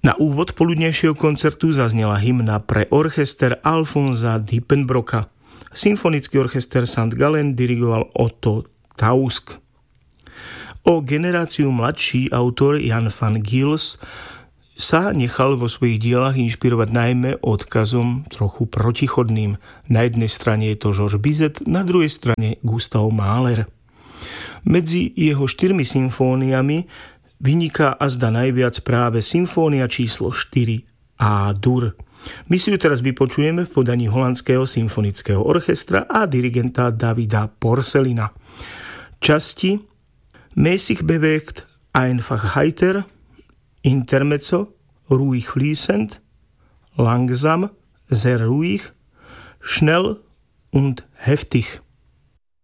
Na úvod poludnejšieho koncertu zaznela hymna pre orchester Alfonsa Diepenbrocka. Symfonický orchester St. Gallen dirigoval Otto Tausk. O generáciu mladší autor Jan van Gils sa nechal vo svojich dielach inšpirovať najmä odkazom trochu protichodným. Na jednej strane je to Georges Bizet, na druhej strane Gustav Mahler. Medzi jeho 4 symfóniami vyniká azda najviac práve symfónia číslo 4 A-dur. My si ju teraz vypočujeme v podaní holandského symfonického orchestra a dirigenta Davida Porcelina. Časti Mäßig bewegt, einfach heiter, Intermezzo, ruhig fließend, langsam, sehr ruhig, schnell und heftig.